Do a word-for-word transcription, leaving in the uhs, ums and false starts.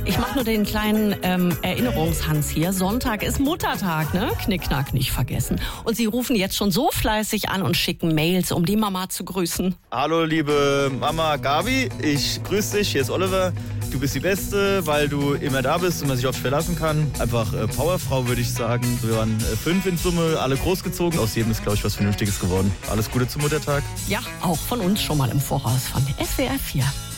Ich mache nur den kleinen ähm, Erinnerungshans hier. Sonntag ist Muttertag, ne? Knickknack nicht vergessen. Und Sie rufen jetzt schon so fleißig an und schicken Mails, um die Mama zu grüßen. Hallo liebe Mama Gabi, ich grüße dich, hier ist Oliver. Du bist die Beste, weil du immer da bist und man sich auf dich verlassen kann. Einfach äh, Powerfrau, würde ich sagen. Wir waren äh, fünf in Summe, alle großgezogen. Aus jedem ist, glaube ich, was Vernünftiges geworden. Alles Gute zum Muttertag. Ja, auch von uns schon mal im Voraus von S W R vier.